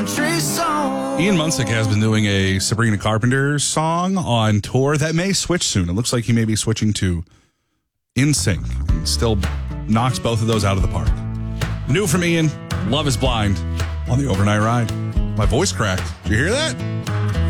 Ian Munsick has been doing a Sabrina Carpenter song on tour that may switch soon. It looks like he may be switching to NSYNC and still knocks both of those out of the park. New from Ian, Love is Blind on the Overnight Ride. My voice cracked. Did you hear that?